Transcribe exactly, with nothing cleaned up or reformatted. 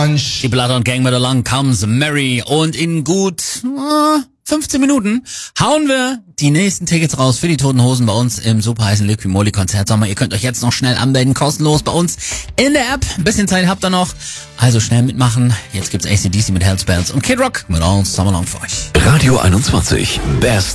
Die Bloodhound Gang mit Along Comes Mary. Und in gut äh, fünfzehn Minuten hauen wir die nächsten Tickets raus für die Toten Hosen bei uns im super heißen Liqui Moly Konzert Sommer. Ihr könnt euch jetzt noch schnell anmelden, kostenlos bei uns in der App. Ein bisschen Zeit habt ihr noch, also schnell mitmachen. Jetzt gibt's A C D C mit Hellspells und Kid Rock mit All Summer Long für euch. Radio einundzwanzig, Best